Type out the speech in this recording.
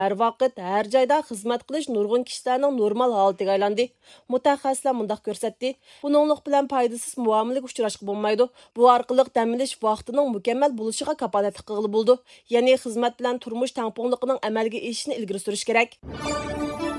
Har vaqt, har joyda xizmat qilish nurg'un kishilarning normal holatiga aylandi. Mutaxassislar mundaq ko'rsatdi. Buninglik bilan foydasiz muomalaga uchrashga bo'lmaydi. Bu orqali dam olish vaqtining mukammal bo'lishiga kafolatlik qilib bo'ldi. Ya'ni xizmat bilan turmush tangpungligining amalga oshishini ilgari surish kerak.